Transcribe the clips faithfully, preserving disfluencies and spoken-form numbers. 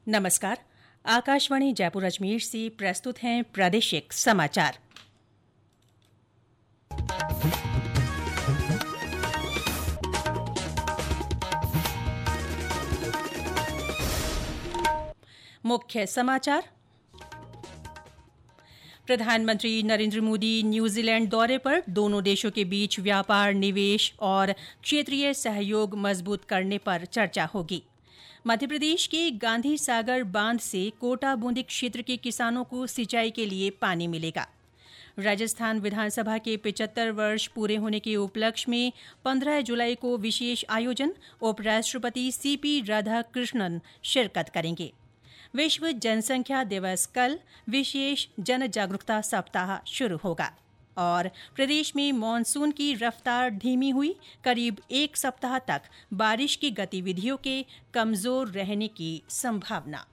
नमस्कार। आकाशवाणी जयपुर अजमेर से प्रस्तुत हैं प्रादेशिक समाचार। मुख्य समाचार। प्रधानमंत्री नरेंद्र मोदी न्यूजीलैंड दौरे पर दोनों देशों के बीच व्यापार, निवेश और क्षेत्रीय सहयोग मजबूत करने पर चर्चा होगी। मध्य प्रदेश के गांधी सागर बांध से कोटा बूंदी क्षेत्र के किसानों को सिंचाई के लिए पानी मिलेगा। राजस्थान विधानसभा के पचहत्तर वर्ष पूरे होने के उपलक्ष्य में पंद्रह जुलाई को विशेष आयोजन, उपराष्ट्रपति सीपी राधाकृष्णन शिरकत करेंगे। विश्व जनसंख्या दिवस कल, विशेष जन जागरूकता सप्ताह शुरू होगा। और प्रदेश में मानसून की रफ्तार धीमी हुई, करीब एक सप्ताह तक बारिश की गतिविधियों के कमजोर रहने की संभावना।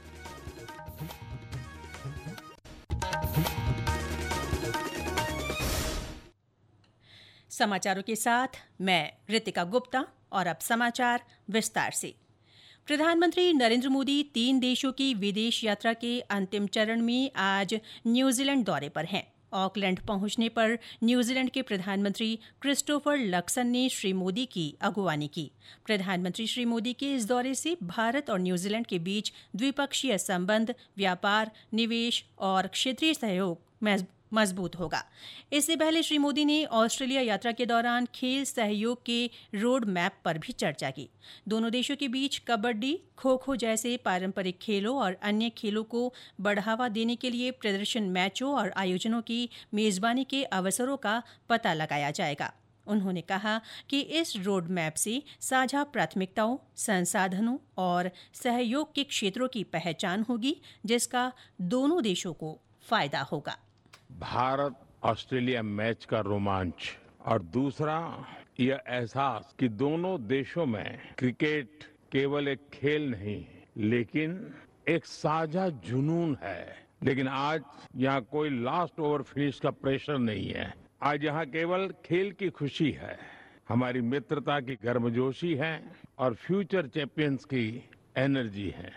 समाचारों के साथ मैं रितिका गुप्ता और अब समाचार विस्तार से। प्रधानमंत्री नरेंद्र मोदी तीन देशों की विदेश यात्रा के अंतिम चरण में आज न्यूजीलैंड दौरे पर हैं। ऑकलैंड पहुंचने पर न्यूजीलैंड के प्रधानमंत्री क्रिस्टोफर लक्सन ने श्री मोदी की अगुवानी की। प्रधानमंत्री श्री मोदी के इस दौरे से भारत और न्यूजीलैंड के बीच द्विपक्षीय संबंध, व्यापार, निवेश और क्षेत्रीय सहयोग मजबूत होगा। इससे पहले श्री मोदी ने ऑस्ट्रेलिया यात्रा के दौरान खेल सहयोग के रोड मैप पर भी चर्चा की। दोनों देशों के बीच कबड्डी, खो खो जैसे पारंपरिक खेलों और अन्य खेलों को बढ़ावा देने के लिए प्रदर्शन मैचों और आयोजनों की मेजबानी के अवसरों का पता लगाया जाएगा। उन्होंने कहा कि इस रोड मैप से साझा प्राथमिकताओं, संसाधनों और सहयोग के क्षेत्रों की पहचान होगी, जिसका दोनों देशों को फायदा होगा। भारत ऑस्ट्रेलिया मैच का रोमांच और दूसरा यह एहसास कि दोनों देशों में क्रिकेट केवल एक खेल नहीं लेकिन एक साझा जुनून है। लेकिन आज यहाँ कोई लास्ट ओवर फिनिश का प्रेशर नहीं है। आज यहाँ केवल खेल की खुशी है, हमारी मित्रता की गर्मजोशी है और फ्यूचर चैंपियंस की एनर्जी है।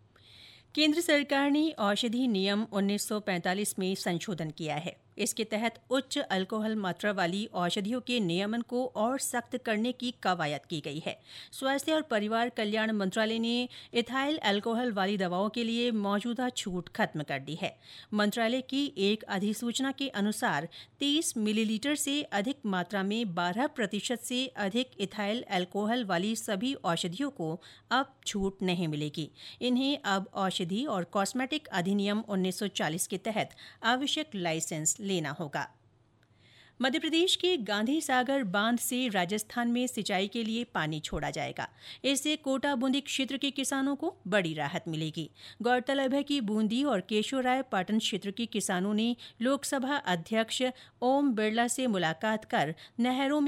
केंद्र सरकार ने औषधि नियम उन्नीस सौ पैंतालीस में संशोधन किया है। इसके तहत उच्च अल्कोहल मात्रा वाली औषधियों के नियमन को और सख्त करने की कवायद की गई है। स्वास्थ्य और परिवार कल्याण मंत्रालय ने इथाइल अल्कोहल वाली दवाओं के लिए मौजूदा छूट खत्म कर दी है। मंत्रालय की एक अधिसूचना के अनुसार तीस मिलीलीटर से अधिक मात्रा में बारह प्रतिशत से अधिक इथाइल अल्कोहल वाली सभी औषधियों को अब छूट नहीं मिलेगी। इन्हें अब औषधि और कॉस्मेटिक अधिनियम उन्नीस सौ चालीस के तहत आवश्यक लाइसेंस लेना होगा। मध्य प्रदेश के गांधी सागर बांध से राजस्थान में सिंचाई के लिए पानी छोड़ा जाएगा। इससे कोटा बूंदी क्षेत्र के किसानों को बड़ी राहत मिलेगी। गौरतलब है कि बूंदी और केशोराय पाटन क्षेत्र के किसानों ने लोकसभा अध्यक्ष ओम बिरला से मुलाकात कर नहरों में